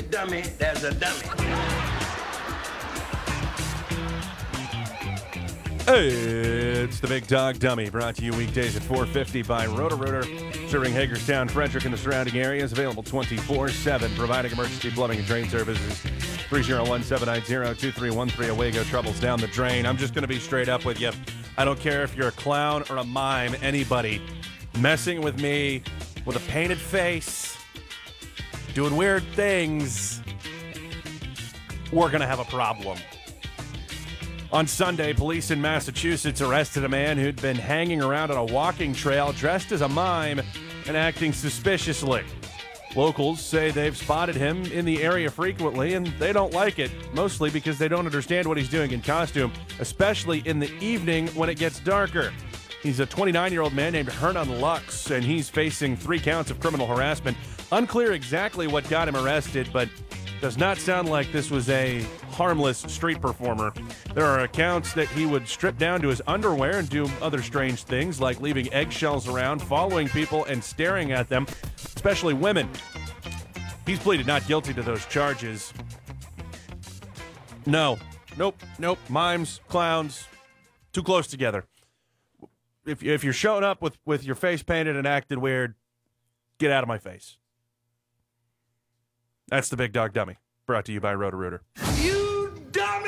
every dummy, there's a dummy. It's the Big Dog Dummy, brought to you weekdays at 4:50 by Roto-Rooter, serving Hagerstown, Frederick, and the surrounding areas. Available 24/7, providing emergency plumbing and drain services. 301-790-2313. Away go troubles down the drain. I'm just going to be straight up with you. I don't care if you're a clown or a mime, anybody messing with me with a painted face, doing weird things, we're going to have a problem. On Sunday, police in Massachusetts arrested a man who'd been hanging around on a walking trail dressed as a mime and acting suspiciously. Locals say they've spotted him in the area frequently, and they don't like it, mostly because they don't understand what he's doing in costume, especially in the evening when it gets darker. He's a 29-year-old man named Hernan Lux, and he's facing 3 counts of criminal harassment. Unclear exactly what got him arrested, but does not sound like this was a harmless street performer. There are accounts that he would strip down to his underwear and do other strange things like leaving eggshells around, following people, and staring at them, especially women. He's pleaded not guilty to those charges. Nope. Mimes, clowns, too close together. If you're showing up with your face painted and acting weird, get out of my face. That's the Big Dog Dummy, brought to you by Roto-Rooter. You dummy!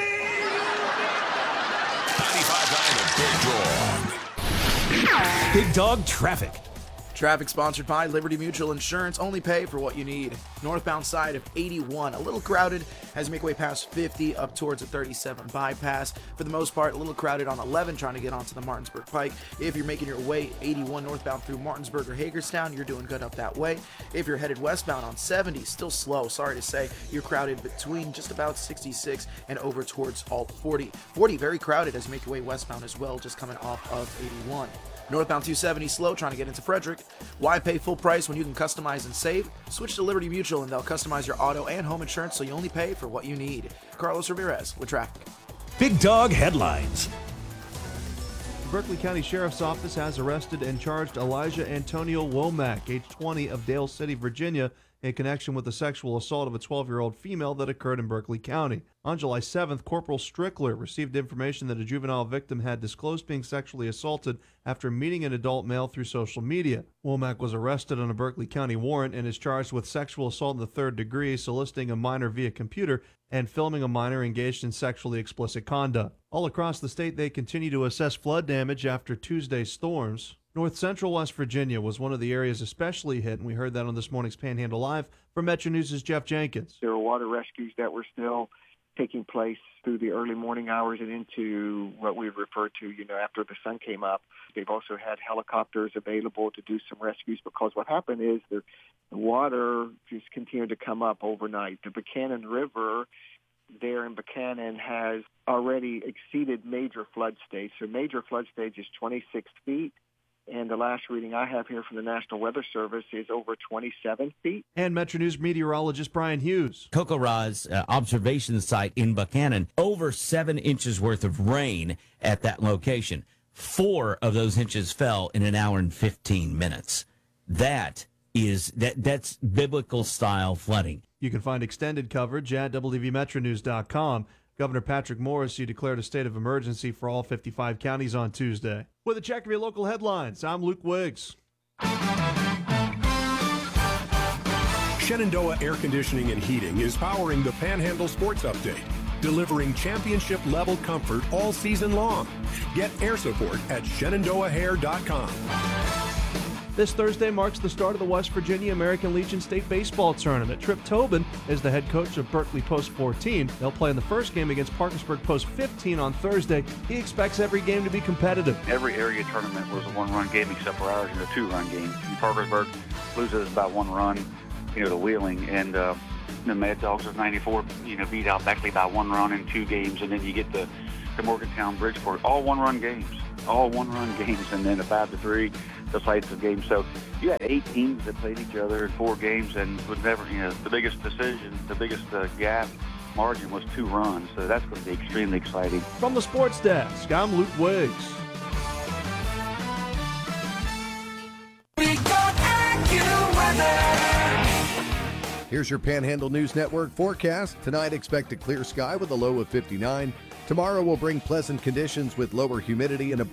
95.9 Big Dog. Big Dog Traffic. Traffic sponsored by Liberty Mutual Insurance. Only pay for what you need. Northbound side of 81, a little crowded as you make way past 50 up towards the 37 bypass. For the most part, a little crowded on 11 trying to get onto the Martinsburg Pike. If you're making your way 81 northbound through Martinsburg or Hagerstown, you're doing good up that way. If you're headed westbound on 70, still slow, sorry to say. You're crowded between just about 66 and over towards Alt 40. 40 very crowded as you make your way westbound as well, just coming off of 81. Northbound 270 slow, trying to get into Frederick. Why pay full price when you can customize and save? Switch to Liberty Mutual and they'll customize your auto and home insurance so you only pay for what you need. Carlos Ramirez with traffic. Big Dog Headlines. Berkeley County Sheriff's Office has arrested and charged Elijah Antonio Womack, age 20, of Dale City, Virginia, in connection with the sexual assault of a 12-year-old female that occurred in Berkeley County. On July 7th, Corporal Strickler received information that a juvenile victim had disclosed being sexually assaulted after meeting an adult male through social media. Womack was arrested on a Berkeley County warrant and is charged with sexual assault in the 3rd degree, soliciting a minor via computer, and filming a minor engaged in sexually explicit conduct. All across the state, they continue to assess flood damage after Tuesday's storms. North Central West Virginia was one of the areas especially hit, and we heard that on this morning's Panhandle Live from Metro News' Jeff Jenkins. There were water rescues that were still taking place through the early morning hours and into what we refer to, after the sun came up. They've also had helicopters available to do some rescues because what happened is the water just continued to come up overnight. The Buchanan River there in Buchanan has already exceeded major flood stage. So major flood stage is 26 feet. And the last reading I have here from the National Weather Service is over 27 feet. And Metro News meteorologist Brian Hughes. Kokoro's observation site in Buchanan, over 7 inches worth of rain at that location. 4 of those inches fell in an hour and 15 minutes. That's biblical style flooding. You can find extended coverage at WVMetroNews.com. Governor Patrick Morrisey declared a state of emergency for all 55 counties on Tuesday. With a check of your local headlines, I'm Luke Wiggs. Shenandoah Air Conditioning and Heating is powering the Panhandle Sports Update, delivering championship-level comfort all season long. Get air support at ShenandoahHair.com. This Thursday marks the start of the West Virginia American Legion State Baseball Tournament. Trip Tobin is the head coach of Berkeley Post 14. They'll play in the first game against Parkersburg Post 15 on Thursday. He expects every game to be competitive. Every area tournament was a one-run game except for ours, a two-run game. Parkersburg loses about 1 run, to Wheeling, and the Mad Dogs of 94, beat out Beckley by 1 run in 2 games, and then you get the Morgantown, Bridgeport, all one-run games, and then a 5-3. The sites of games. So you had 8 teams that played each other in 4 games and would never, the biggest gap margin was 2 runs. So that's going to be extremely exciting. From the sports desk, I'm Luke Wiggs. Here's your Panhandle News Network forecast. Tonight, expect a clear sky with a low of 59. Tomorrow will bring pleasant conditions with lower humidity and a